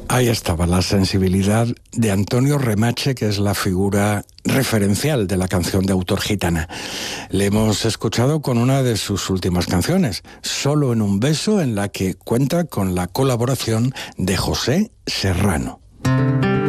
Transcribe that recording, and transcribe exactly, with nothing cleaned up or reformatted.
Ahí estaba la sensibilidad de Antonio Remache, que es la figura referencial de la canción de autor gitana. Le hemos escuchado con una de sus últimas canciones, Solo en un beso, en la que cuenta con la colaboración de José Serrano.